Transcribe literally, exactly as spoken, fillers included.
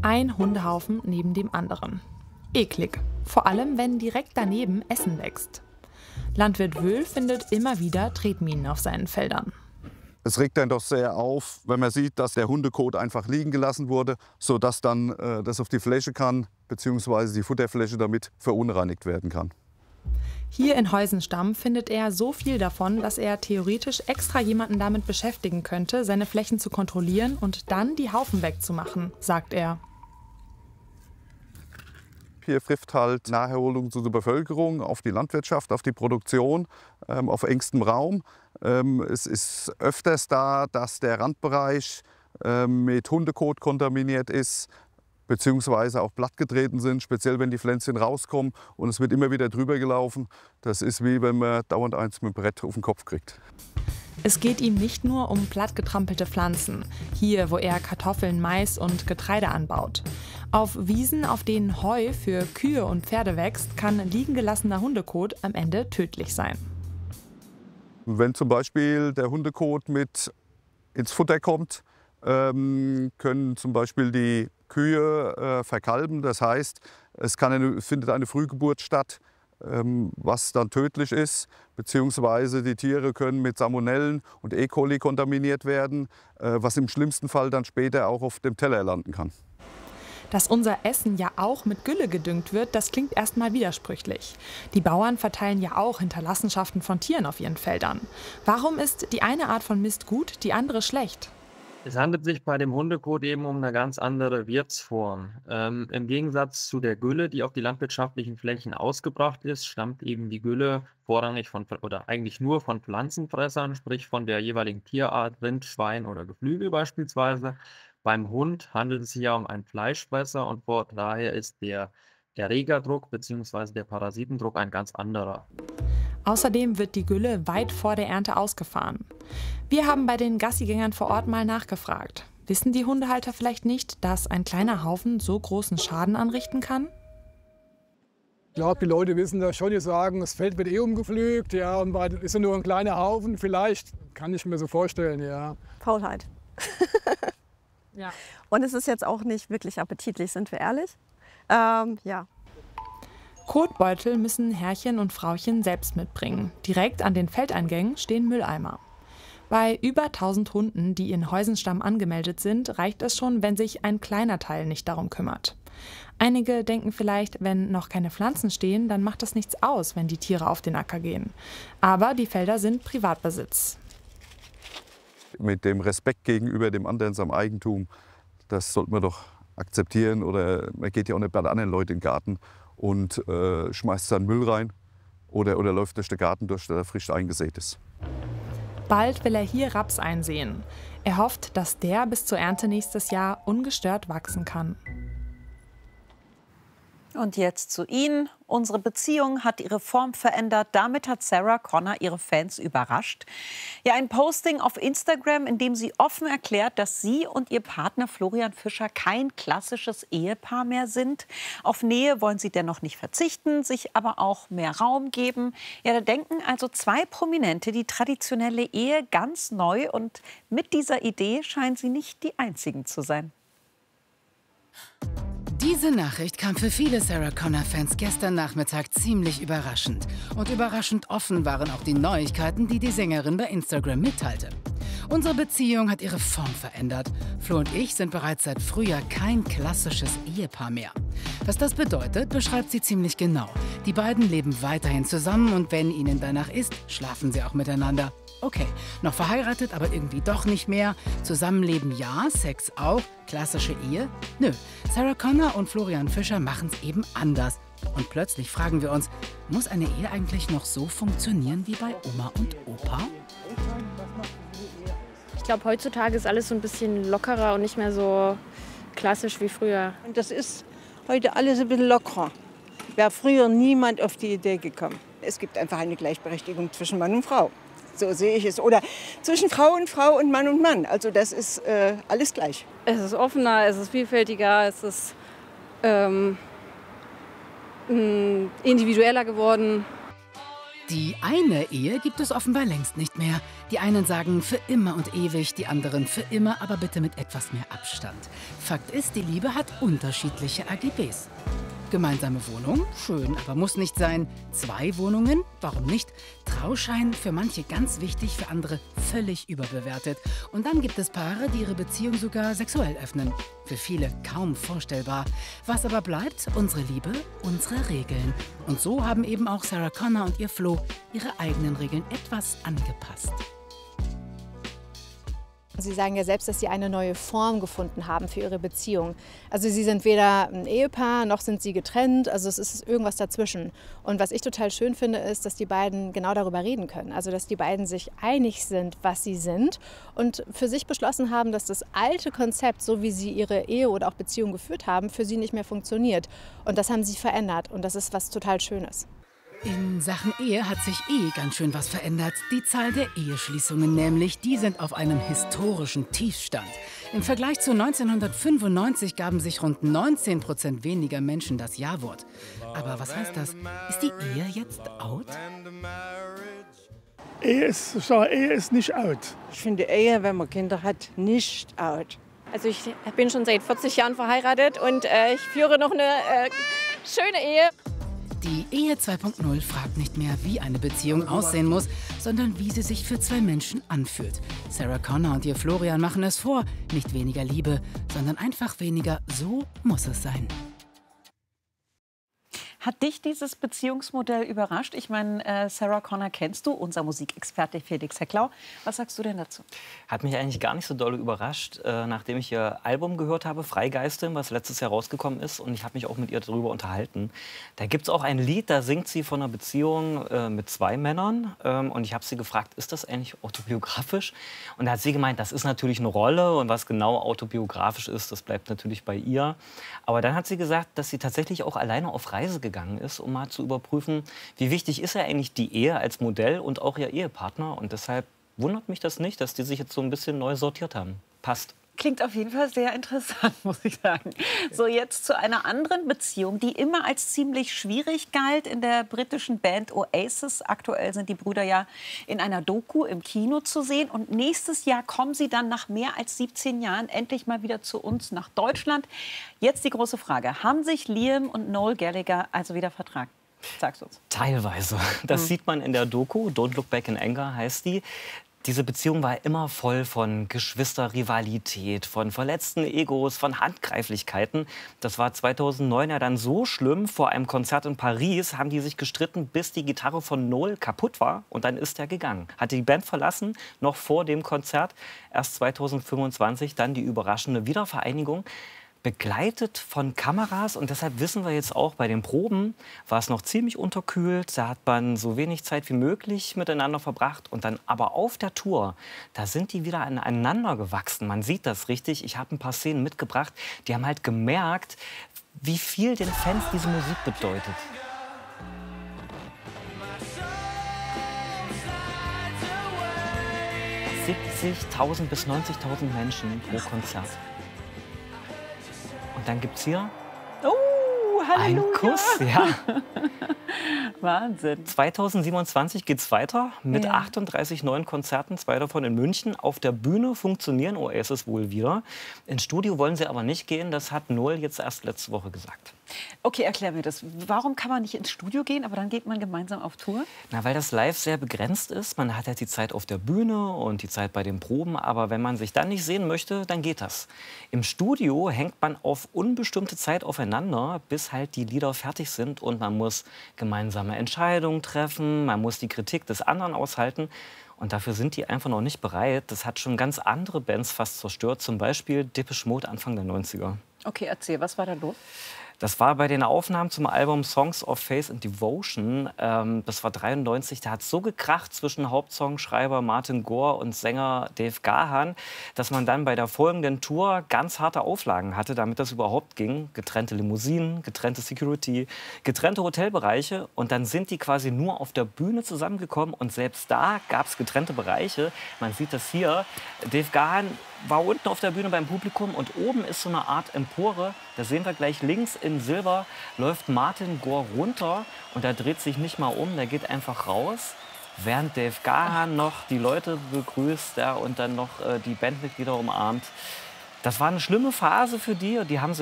Ein Hundehaufen neben dem anderen. Eklig, vor allem wenn direkt daneben Essen wächst. Landwirt Wöhl findet immer wieder Tretminen auf seinen Feldern. Es regt einen doch sehr auf, wenn man sieht, dass der Hundekot einfach liegen gelassen wurde, sodass dann äh, das auf die Fläche kann, beziehungsweise die Futterfläche damit verunreinigt werden kann. Hier in Heusenstamm findet er so viel davon, dass er theoretisch extra jemanden damit beschäftigen könnte, seine Flächen zu kontrollieren und dann die Haufen wegzumachen, sagt er. Hier trifft halt Naherholung zu der Bevölkerung, auf die Landwirtschaft, auf die Produktion, ähm, auf engstem Raum. Ähm, es ist öfters da, dass der Randbereich ähm, mit Hundekot kontaminiert ist, beziehungsweise auch plattgetreten sind, speziell wenn die Pflänzchen rauskommen und es wird immer wieder drüber gelaufen. Das ist wie wenn man dauernd eins mit dem Brett auf den Kopf kriegt. Es geht ihm nicht nur um plattgetrampelte Pflanzen, hier wo er Kartoffeln, Mais und Getreide anbaut. Auf Wiesen, auf denen Heu für Kühe und Pferde wächst, kann liegen gelassener Hundekot am Ende tödlich sein. Wenn zum Beispiel der Hundekot mit ins Futter kommt, ähm, können zum Beispiel die Kühe äh, verkalben. Das heißt, es kann eine, findet eine Frühgeburt statt, ähm, was dann tödlich ist. Beziehungsweise die Tiere können mit Salmonellen und E. coli kontaminiert werden, äh, was im schlimmsten Fall dann später auch auf dem Teller landen kann. Dass unser Essen ja auch mit Gülle gedüngt wird, das klingt erstmal widersprüchlich. Die Bauern verteilen ja auch Hinterlassenschaften von Tieren auf ihren Feldern. Warum ist die eine Art von Mist gut, die andere schlecht? Es handelt sich bei dem Hundekot eben um eine ganz andere Wirtsform. Ähm, im Gegensatz zu der Gülle, die auf die landwirtschaftlichen Flächen ausgebracht ist, stammt eben die Gülle vorrangig von oder eigentlich nur von Pflanzenfressern, sprich von der jeweiligen Tierart Rind, Schwein oder Geflügel beispielsweise. Beim Hund handelt es sich ja um einen Fleischfresser und von daher ist der Erregerdruck bzw. der Parasitendruck ein ganz anderer. Außerdem wird die Gülle weit vor der Ernte ausgefahren. Wir haben bei den Gassigängern vor Ort mal nachgefragt. Wissen die Hundehalter vielleicht nicht, dass ein kleiner Haufen so großen Schaden anrichten kann? Ich glaube, die Leute wissen das schon, die sagen, das Feld wird eh umgepflügt, ja, und ist ja nur ein kleiner Haufen, vielleicht, kann ich mir so vorstellen, ja. Faulheit. Ja. Und es ist jetzt auch nicht wirklich appetitlich, sind wir ehrlich? Ähm, ja. Kotbeutel müssen Herrchen und Frauchen selbst mitbringen. Direkt an den Feldeingängen stehen Mülleimer. Bei über tausend Hunden, die in Heusenstamm angemeldet sind, reicht es schon, wenn sich ein kleiner Teil nicht darum kümmert. Einige denken vielleicht, wenn noch keine Pflanzen stehen, dann macht das nichts aus, wenn die Tiere auf den Acker gehen. Aber die Felder sind Privatbesitz. Mit dem Respekt gegenüber dem anderen, seinem Eigentum, das sollte man doch akzeptieren. Oder man geht ja auch nicht bei anderen Leuten in den Garten und äh, schmeißt seinen Müll rein oder, oder läuft durch den Garten durch, der frisch eingesät ist. Bald will er hier Raps einsehen. Er hofft, dass der bis zur Ernte nächstes Jahr ungestört wachsen kann. Und jetzt zu Ihnen. Unsere Beziehung hat ihre Form verändert. Damit hat Sarah Connor ihre Fans überrascht. Ja, ein Posting auf Instagram, in dem sie offen erklärt, dass sie und ihr Partner Florian Fischer kein klassisches Ehepaar mehr sind. Auf Nähe wollen sie dennoch nicht verzichten, sich aber auch mehr Raum geben. Ja, da denken also zwei Prominente die traditionelle Ehe ganz neu. Und mit dieser Idee scheinen sie nicht die einzigen zu sein. Diese Nachricht kam für viele Sarah Connor-Fans gestern Nachmittag ziemlich überraschend. Und überraschend offen waren auch die Neuigkeiten, die die Sängerin bei Instagram mitteilte. Unsere Beziehung hat ihre Form verändert. Flo und ich sind bereits seit Frühjahr kein klassisches Ehepaar mehr. Was das bedeutet, beschreibt sie ziemlich genau. Die beiden leben weiterhin zusammen und wenn ihnen danach ist, schlafen sie auch miteinander. Okay, noch verheiratet, aber irgendwie doch nicht mehr. Zusammenleben ja, Sex auch. Klassische Ehe? Nö. Sarah Connor und Florian Fischer machen es eben anders. Und plötzlich fragen wir uns, muss eine Ehe eigentlich noch so funktionieren wie bei Oma und Opa? Ich glaube, heutzutage ist alles so ein bisschen lockerer und nicht mehr so klassisch wie früher. Und das ist heute alles ein bisschen lockerer. Wäre früher niemand auf die Idee gekommen. Es gibt einfach eine Gleichberechtigung zwischen Mann und Frau. So sehe ich es. Oder zwischen Frau und Frau und Mann und Mann. Also das ist äh, alles gleich. Es ist offener, es ist vielfältiger, es ist ähm, individueller geworden. Die eine Ehe gibt es offenbar längst nicht mehr. Die einen sagen für immer und ewig, die anderen für immer, aber bitte mit etwas mehr Abstand. Fakt ist, die Liebe hat unterschiedliche A G Bs. Gemeinsame Wohnung? Schön, aber muss nicht sein. Zwei Wohnungen? Warum nicht? Trauschein? Für manche ganz wichtig, für andere völlig überbewertet. Und dann gibt es Paare, die ihre Beziehung sogar sexuell öffnen. Für viele kaum vorstellbar. Was aber bleibt? Unsere Liebe, unsere Regeln. Und so haben eben auch Sarah Connor und ihr Flo ihre eigenen Regeln etwas angepasst. Sie sagen ja selbst, dass Sie eine neue Form gefunden haben für Ihre Beziehung. Also Sie sind weder ein Ehepaar, noch sind Sie getrennt, also es ist irgendwas dazwischen. Und was ich total schön finde, ist, dass die beiden genau darüber reden können. Also dass die beiden sich einig sind, was sie sind und für sich beschlossen haben, dass das alte Konzept, so wie sie ihre Ehe oder auch Beziehung geführt haben, für sie nicht mehr funktioniert. Und das haben sie verändert und das ist was total Schönes. In Sachen Ehe hat sich eh ganz schön was verändert. Die Zahl der Eheschließungen nämlich, die sind auf einem historischen Tiefstand. Im Vergleich zu neunzehnhundertfünfundneunzig gaben sich rund neunzehn Prozent weniger Menschen das Ja-Wort. Aber was heißt das? Ist die Ehe jetzt out? Ehe ist, ich sage, Ehe ist nicht out. Ich finde Ehe, wenn man Kinder hat, nicht out. Also ich bin schon seit vierzig Jahren verheiratet und äh, ich führe noch eine äh, schöne Ehe. Die Ehe zwei Punkt null fragt nicht mehr, wie eine Beziehung aussehen muss, sondern wie sie sich für zwei Menschen anfühlt. Sarah Connor und ihr Florian machen es vor. Nicht weniger Liebe, sondern einfach weniger so muss es sein. Hat dich dieses Beziehungsmodell überrascht? Ich meine, äh, Sarah Connor kennst du, unser Musikexperte Felix Hecklau. Was sagst du denn dazu? Hat mich eigentlich gar nicht so doll überrascht, äh, nachdem ich ihr Album gehört habe, Freigeistin, was letztes Jahr rausgekommen ist. Und ich habe mich auch mit ihr darüber unterhalten. Da gibt es auch ein Lied, da singt sie von einer Beziehung äh, mit zwei Männern. Ähm, und ich habe sie gefragt, ist das eigentlich autobiografisch? Und da hat sie gemeint, das ist natürlich eine Rolle. Und was genau autobiografisch ist, das bleibt natürlich bei ihr. Aber dann hat sie gesagt, dass sie tatsächlich auch alleine auf Reise gegangen ist, um mal zu überprüfen, wie wichtig ist ja eigentlich die Ehe als Modell und auch ihr Ehepartner. Und deshalb wundert mich das nicht, dass die sich jetzt so ein bisschen neu sortiert haben. Passt. Klingt auf jeden Fall sehr interessant, muss ich sagen. So, jetzt zu einer anderen Beziehung, die immer als ziemlich schwierig galt in der britischen Band Oasis. Aktuell sind die Brüder ja in einer Doku im Kino zu sehen. Und nächstes Jahr kommen sie dann nach mehr als siebzehn Jahren endlich mal wieder zu uns nach Deutschland. Jetzt die große Frage, haben sich Liam und Noel Gallagher also wieder vertragen? Sag's uns. Teilweise. Das Hm. sieht man in der Doku. Don't Look Back in Anger heißt die. Diese Beziehung war immer voll von Geschwisterrivalität, von verletzten Egos, von Handgreiflichkeiten. Das war zweitausendneun ja dann so schlimm. Vor einem Konzert in Paris haben die sich gestritten, bis die Gitarre von Noel kaputt war. Und dann ist er gegangen. Hat die Band verlassen, noch vor dem Konzert. Erst zweitausendfünfundzwanzig dann die überraschende Wiedervereinigung. Begleitet von Kameras, und deshalb wissen wir jetzt auch, bei den Proben war es noch ziemlich unterkühlt, da hat man so wenig Zeit wie möglich miteinander verbracht und dann aber auf der Tour, da sind die wieder aneinander gewachsen, man sieht das richtig, ich habe ein paar Szenen mitgebracht, die haben halt gemerkt, wie viel den Fans diese Musik bedeutet. siebzigtausend bis neunzigtausend Menschen pro Konzert. Und dann gibt es hier Oh, Halleluja. einen Kuss. Ja. Wahnsinn. zweitausendsiebenundzwanzig geht es weiter mit Ja. achtunddreißig neuen Konzerten, zwei davon in München. Auf der Bühne funktionieren Oasis wohl wieder. Ins Studio wollen sie aber nicht gehen, das hat Noel jetzt erst letzte Woche gesagt. Okay, erklär mir das. Warum kann man nicht ins Studio gehen, aber dann geht man gemeinsam auf Tour? Na, weil das live sehr begrenzt ist. Man hat halt die Zeit auf der Bühne und die Zeit bei den Proben. Aber wenn man sich dann nicht sehen möchte, dann geht das. Im Studio hängt man auf unbestimmte Zeit aufeinander, bis halt die Lieder fertig sind. Und man muss gemeinsame Entscheidungen treffen. Man muss die Kritik des anderen aushalten. Und dafür sind die einfach noch nicht bereit. Das hat schon ganz andere Bands fast zerstört. Zum Beispiel Depeche Mode Anfang der neunziger. Okay, erzähl, was war da los? Das war bei den Aufnahmen zum Album Songs of Faith and Devotion. Ähm, das war dreiundneunzig. Da hat es so gekracht zwischen Hauptsongschreiber Martin Gore und Sänger Dave Gahan, dass man dann bei der folgenden Tour ganz harte Auflagen hatte, damit das überhaupt ging. Getrennte Limousinen, getrennte Security, getrennte Hotelbereiche. Und dann sind die quasi nur auf der Bühne zusammengekommen. Und selbst da gab es getrennte Bereiche. Man sieht das hier. Dave Gahan war unten auf der Bühne beim Publikum und oben ist so eine Art Empore. Da sehen wir gleich links in Silber läuft Martin Gore runter und er dreht sich nicht mal um, der geht einfach raus. Während Dave Gahan noch die Leute begrüßt, ja, und dann noch äh, die Bandmitglieder umarmt. Das war eine schlimme Phase für die. Die haben